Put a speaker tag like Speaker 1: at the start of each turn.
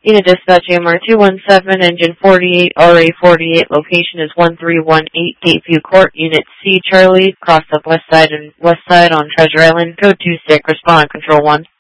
Speaker 1: Unit Dispatch AMR 217, Engine 48, RA 48, location is 1318 Gateview Court, Unit C, Charlie, cross up west side on Treasure Island, code 26, respond, control 1.